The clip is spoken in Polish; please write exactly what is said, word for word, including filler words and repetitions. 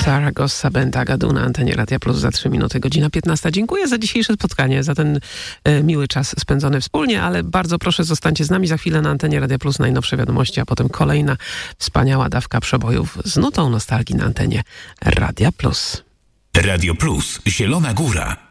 Saragossa Bentagadu na antenie Radia Plus za trzy minuty, godzina piętnasta. Dziękuję za dzisiejsze spotkanie, za ten e, miły czas spędzony wspólnie, ale bardzo proszę, zostańcie z nami. Za chwilę na antenie Radia Plus najnowsze wiadomości, a potem kolejna wspaniała dawka przebojów z nutą nostalgii na antenie Radia Plus. Radio Plus, Zielona Góra.